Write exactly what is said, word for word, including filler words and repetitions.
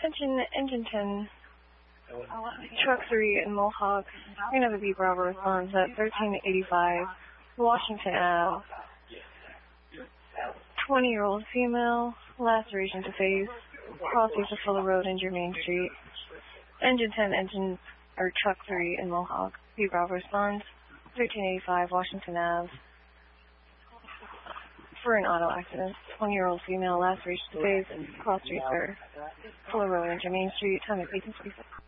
Attention, Engine ten, Truck three in Mohawk. We're going to have a B Bravo response at thirteen eighty-five Washington Avenue. twenty-year-old female, laceration to face, crossing to Fuller Road and Germain Street. Engine ten, engine, or Truck three in Mohawk. B Bravo responds, thirteen eighty-five Washington Avenue. For an auto accident, twenty-year-old female, laceration to face, cross street, sir. Fuller Road and Germain Street, time at eighteen forty-six.